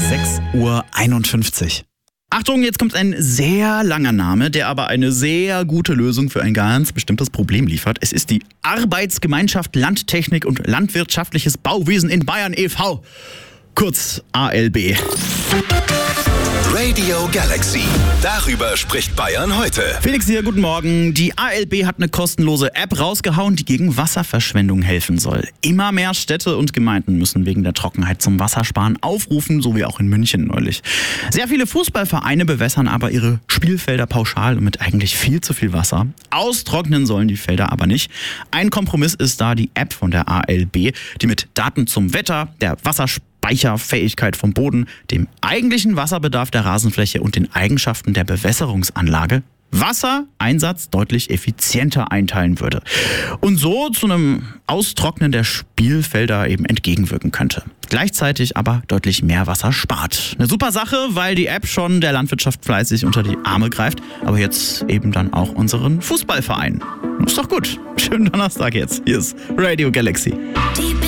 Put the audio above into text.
6:51 Uhr. Achtung, jetzt kommt ein sehr langer Name, der aber eine sehr gute Lösung für ein ganz bestimmtes Problem liefert. Es ist die Arbeitsgemeinschaft Landtechnik und Landwirtschaftliches Bauwesen in Bayern e.V., kurz ALB. Radio Galaxy. Darüber spricht Bayern heute. Felix hier, guten Morgen. Die ALB hat eine kostenlose App rausgehauen, die gegen Wasserverschwendung helfen soll. Immer mehr Städte und Gemeinden müssen wegen der Trockenheit zum Wassersparen aufrufen, so wie auch in München neulich. Sehr viele Fußballvereine bewässern aber ihre Spielfelder pauschal und mit eigentlich viel zu viel Wasser. Austrocknen sollen die Felder aber nicht. Ein Kompromiss ist da die App von der ALB, die mit Daten zum Wetter, der Wasserspeicherfähigkeit vom Boden, dem eigentlichen Wasserbedarf der Rasenfläche und den Eigenschaften der Bewässerungsanlage Wassereinsatz deutlich effizienter einteilen würde und so zu einem Austrocknen der Spielfelder eben entgegenwirken könnte. Gleichzeitig aber deutlich mehr Wasser spart. Eine super Sache, weil die App schon der Landwirtschaft fleißig unter die Arme greift, aber jetzt eben dann auch unseren Fußballverein. Ist doch gut. Schönen Donnerstag jetzt. Hier ist Radio Galaxy.